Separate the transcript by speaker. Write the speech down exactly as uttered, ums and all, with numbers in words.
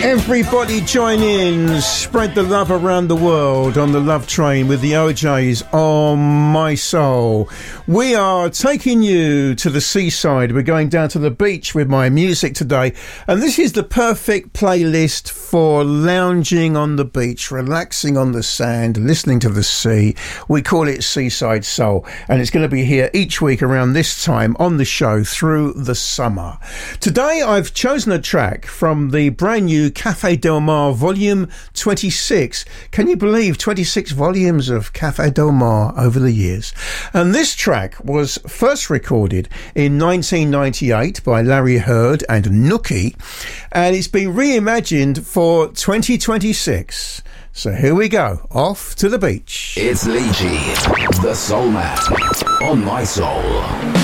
Speaker 1: Everybody join in, spread the love around the world on the Love Train with the O Js on My Soul. We are taking you to the seaside. We're going down to the beach with my music today, and this is the perfect playlist for lounging on the beach, relaxing on the sand, listening to the sea. We call it Seaside Soul, and it's going to be here each week around this time on the show through the summer. Today I've chosen a track from the brand new Cafe Del Mar Volume twenty-six. Can you believe twenty-six volumes of Cafe Del Mar over the years? And this track was first recorded in nineteen ninety-eight by Larry Heard and Nookie, and it's been reimagined for twenty twenty-six. So here we go, off to the beach.
Speaker 2: It's Lee G, the Soul Man, on My Soul.